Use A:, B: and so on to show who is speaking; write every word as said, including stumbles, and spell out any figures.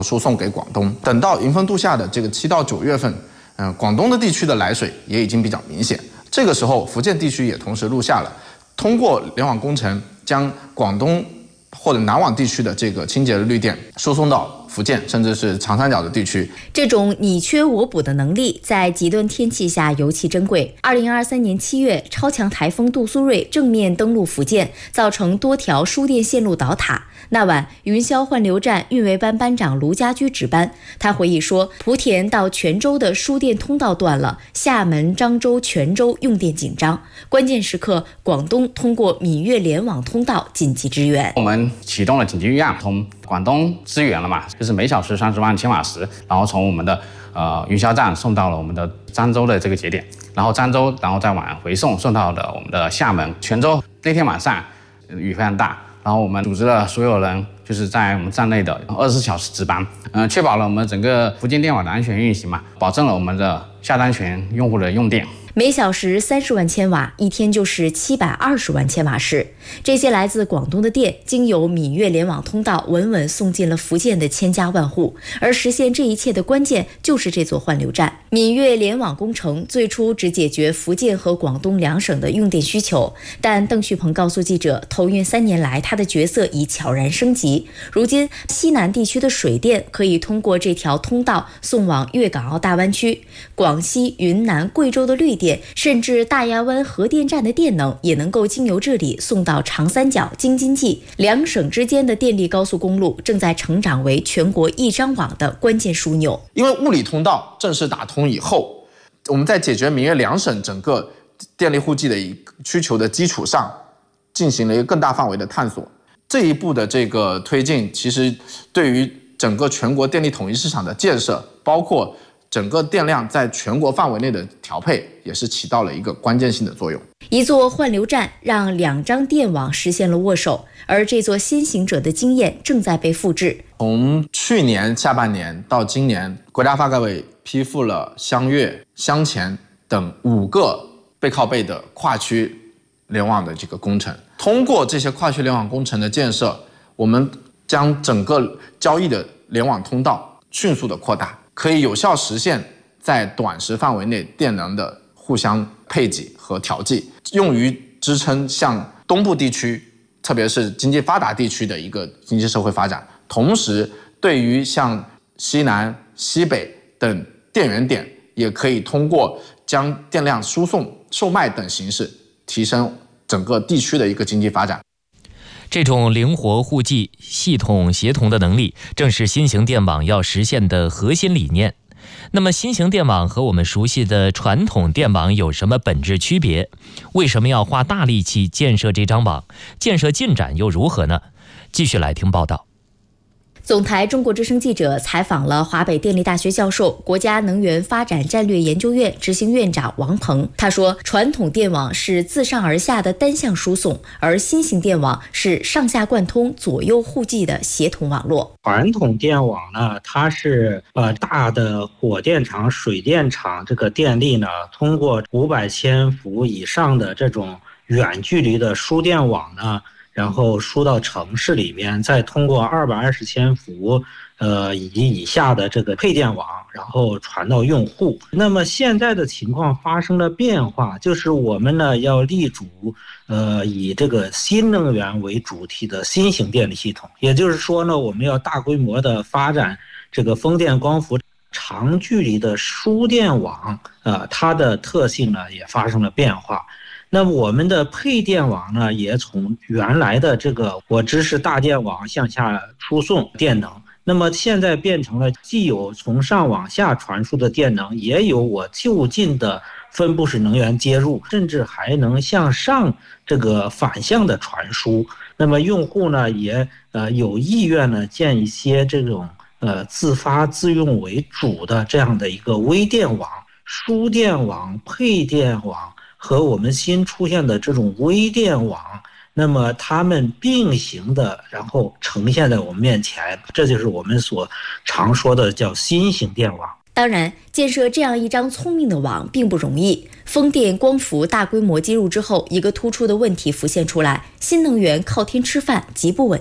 A: 输送给广东。等到迎风度夏的这个七到九月份，嗯、呃，广东的地区的来水也已经比较明显。这个时候，福建地区也同时入夏了。通过联网工程，将广东或者南网地区的这个清洁的绿电输送到福建，甚至是长三角的地区。
B: 这种你缺我补的能力，在极端天气下尤其珍贵。二零二三年七月，超强台风杜苏芮正面登陆福建，造成多条输电线路倒塌。那晚，云霄换流站运维班班长卢家驹值班。他回忆说，莆田到泉州的输电通道断了，厦门、漳州、泉州用电紧张。关键时刻，广东通过闽粤联网通道紧急支援。
C: 我们启动了紧急预案，从广东支援了嘛，就是每小时三十万千瓦时，然后从我们的呃云霄站送到了我们的漳州的这个节点，然后漳州，然后再往回送，送到了我们的厦门、泉州。那天晚上雨非常大。然后我们组织了所有人，就是在我们站内的二十四小时值班，嗯、呃，确保了我们整个福建电网的安全运行嘛，保证了我们的下单权用户的用电。
B: 每小时三十万千瓦，一天就是七百二十万千瓦时。这些来自广东的电，经由闽粤联网通道稳稳送进了福建的千家万户。而实现这一切的关键，就是这座换流站。闽粤联网工程最初只解决福建和广东两省的用电需求，但邓旭鹏告诉记者，投运三年来，他的角色已悄然升级。如今，西南地区的水电可以通过这条通道送往粤港澳大湾区，广西、云南、贵州的绿电，甚至大亚湾核电站的电能也能够经由这里送到长三角、京津冀。两省之间的电力高速公路正在成长为全国一张网的关键枢纽。
A: 因为物理通道正式打通以后，我们在解决闽粤两省整个电力户籍的需求的基础上，进行了一个更大范围的探索。这一步的这个推进，其实对于整个全国电力统一市场的建设，包括整个电量在全国范围内的调配，也是起到了一个关键性的作用。
B: 一座换流站让两张电网实现了握手，而这座先行者的经验正在被复制。
A: 从去年下半年到今年，国家发改委批复了湘粤、湘黔等五个背靠背的跨区联网的这个工程。通过这些跨区联网工程的建设，我们将整个交易的联网通道迅速的扩大，可以有效实现在短时范围内电能的互相配给和调剂，用于支撑向东部地区，特别是经济发达地区的一个经济社会发展。同时，对于像西南、西北等电源点，也可以通过将电量输送、售卖等形式，提升整个地区的一个经济发展。
D: 这种灵活互济、系统协同的能力，正是新型电网要实现的核心理念。那么，新型电网和我们熟悉的传统电网有什么本质区别？为什么要花大力气建设这张网？建设进展又如何呢？继续来听报道。
B: 总台中国之声记者采访了华北电力大学教授、国家能源发展战略研究院执行院长王鹏。他说，传统电网是自上而下的单向输送，而新型电网是上下贯通、左右互济的协同网络。
E: 传统电网呢，它是呃大的火电厂、水电厂这个电力呢，通过五百千伏以上的这种远距离的输电网呢，然后输到城市里边，再通过二百二十千伏，呃以及以下的这个配电网，然后传到用户。那么现在的情况发生了变化，就是我们呢要立足，呃以这个新能源为主体的新型电力系统。也就是说呢，我们要大规模的发展这个风电、光伏长距离的输电网，呃它的特性呢也发生了变化。那么我们的配电网呢，也从原来的这个我支持大电网向下输送电能，那么现在变成了既有从上往下传输的电能，也有我就近的分布式能源接入，甚至还能向上这个反向的传输。那么用户呢，也呃有意愿呢建一些这种呃自发自用为主的这样的一个微电网、输电网、配电网。和我们新出现的这种微电网，那么它们并行的，然后呈现在我们面前，这就是我们所常说的叫新型电网。
B: 当然，建设这样一张聪明的网并不容易。风电、光伏大规模接入之后，一个突出的问题浮现出来：新能源靠天吃饭，极不稳